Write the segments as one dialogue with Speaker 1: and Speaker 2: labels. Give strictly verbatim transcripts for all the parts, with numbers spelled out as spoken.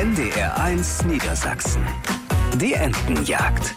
Speaker 1: N D R eins Niedersachsen. Die Entenjagd.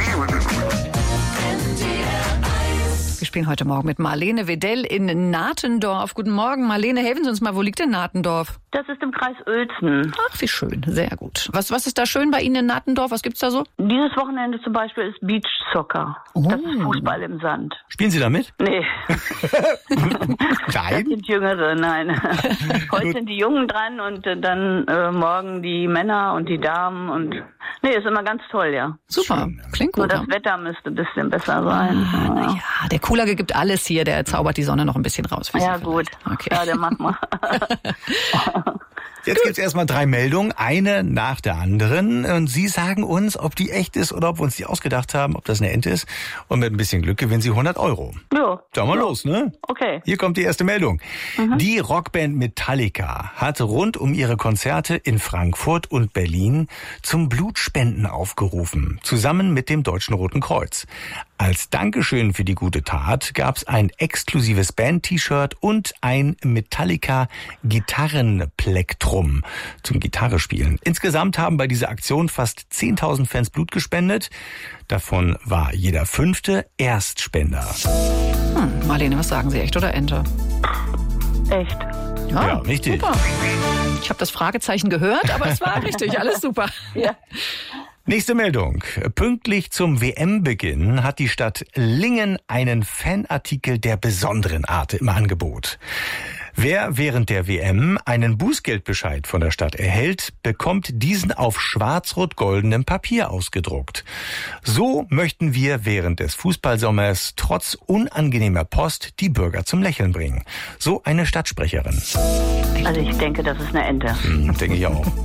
Speaker 2: Wir spielen heute Morgen mit Marlene Wedell in Nathendorf. Guten Morgen, Marlene, helfen Sie uns mal, wo liegt denn Nathendorf?
Speaker 3: Das ist im Kreis Uelzen.
Speaker 2: Ach, wie schön, sehr gut. Was, was ist da schön bei Ihnen in Nathendorf? Was gibt's da so?
Speaker 3: Dieses Wochenende zum Beispiel ist Beach Soccer.
Speaker 2: Oh.
Speaker 3: Das ist Fußball im Sand.
Speaker 4: Spielen Sie da mit?
Speaker 3: Nee. Das
Speaker 4: Nein?
Speaker 3: sind Jüngere, nein. Heute sind die Jungen dran und äh, dann äh, morgen die Männer und die Damen und nee, ist immer ganz toll, ja.
Speaker 2: Super, klingt
Speaker 3: Nur
Speaker 2: gut.
Speaker 3: das Wetter müsste ein bisschen besser sein.
Speaker 2: Ah,
Speaker 3: Ja,
Speaker 2: ja, der Kulage gibt alles hier, der zaubert die Sonne noch ein bisschen raus. für Sie
Speaker 3: ja gut.
Speaker 2: vielleicht. Okay.
Speaker 3: Ja, der macht mal.
Speaker 4: Jetzt gibt's erstmal drei Meldungen, eine nach der anderen. Und Sie sagen uns, ob die echt ist oder ob wir uns die ausgedacht haben, ob das eine Ente ist. Und mit ein bisschen Glück gewinnen Sie hundert Euro.
Speaker 3: Ja.
Speaker 4: Sagen wir los, ne?
Speaker 3: Okay.
Speaker 4: Hier kommt die erste Meldung.
Speaker 3: Mhm.
Speaker 4: Die Rockband Metallica hat rund um ihre Konzerte in Frankfurt und Berlin zum Blutspenden aufgerufen, zusammen mit dem Deutschen Roten Kreuz. Als Dankeschön für die gute Tat gab's ein exklusives Band-T-Shirt und ein Metallica-Gitarrenplektrum zum Gitarrespielen. Insgesamt haben bei dieser Aktion fast zehntausend Fans Blut gespendet. Davon war jeder fünfte Erstspender.
Speaker 2: Hm, Marlene, was sagen Sie, echt oder Ente?
Speaker 3: Echt.
Speaker 4: Ja, richtig.
Speaker 2: Super. Ich habe das Fragezeichen gehört, aber es war richtig, alles super.
Speaker 3: Ja.
Speaker 4: Nächste Meldung. Pünktlich zum W M-Beginn hat die Stadt Lingen einen Fanartikel der besonderen Art im Angebot. Wer während der W M einen Bußgeldbescheid von der Stadt erhält, bekommt diesen auf schwarz-rot-goldenem Papier ausgedruckt. So möchten wir während des Fußballsommers trotz unangenehmer Post die Bürger zum Lächeln bringen. So eine Stadtsprecherin.
Speaker 3: Also ich denke, das ist eine Ente.
Speaker 4: Hm, denke ich auch.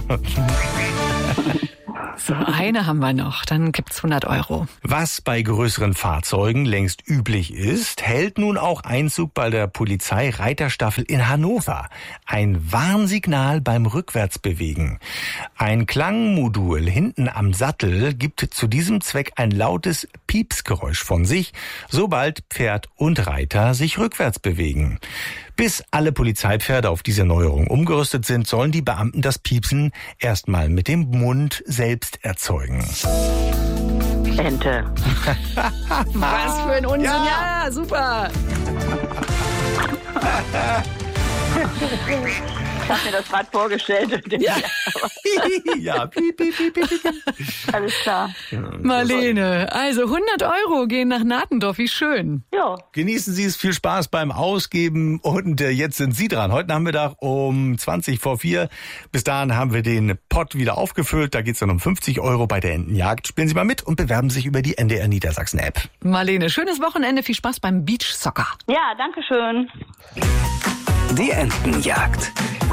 Speaker 2: So, eine haben wir noch, dann gibt's hundert Euro.
Speaker 4: Was bei größeren Fahrzeugen längst üblich ist, hält nun auch Einzug bei der Polizeireiterstaffel in Hannover. Ein Warnsignal beim Rückwärtsbewegen. Ein Klangmodul hinten am Sattel gibt zu diesem Zweck ein lautes Piepsgeräusch von sich, sobald Pferd und Reiter sich rückwärts bewegen. Bis alle Polizeipferde auf diese Neuerung umgerüstet sind, sollen die Beamten das Piepsen erstmal mit dem Mund selbst erzeugen.
Speaker 3: Ente.
Speaker 2: Was für ein Unsinn, ja, ja super.
Speaker 3: Ich habe mir das gerade vorgestellt.
Speaker 2: Ja.
Speaker 4: Ja, piep, piep, piep, piep, piep.
Speaker 3: Alles klar.
Speaker 2: Marlene, also hundert Euro gehen nach Nathendorf, wie schön.
Speaker 3: Ja.
Speaker 4: Genießen Sie es, viel Spaß beim Ausgeben und äh, jetzt sind Sie dran. Heute Nachmittag um zwanzig vor vier. Bis dahin haben wir den Pott wieder aufgefüllt. Da geht's dann um fünfzig Euro bei der Entenjagd. Spielen Sie mal mit und bewerben sich über die N D R Niedersachsen App.
Speaker 2: Marlene, schönes Wochenende, viel Spaß beim Beach Soccer.
Speaker 3: Ja, danke schön.
Speaker 1: Die Entenjagd.